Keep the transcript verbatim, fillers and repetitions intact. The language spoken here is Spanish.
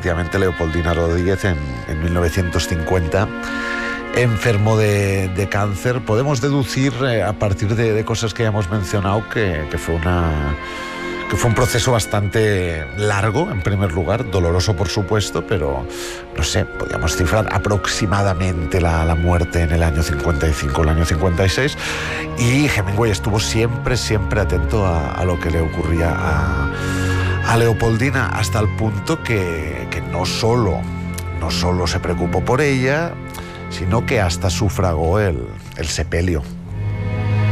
efectivamente, Leopoldina Rodríguez en, en mil novecientos cincuenta enfermó de, de cáncer. Podemos deducir eh, a partir de, de cosas que ya hemos mencionado que, que fue una... que fue un proceso bastante largo, en primer lugar, doloroso por supuesto, pero no sé, podríamos cifrar aproximadamente la, la muerte en el año cincuenta y cinco, el año cincuenta y seis, y Hemingway estuvo siempre, siempre atento a, a lo que le ocurría a, a Leopoldina, hasta el punto que, que no solo, no solo se preocupó por ella, sino que hasta sufragó el, el sepelio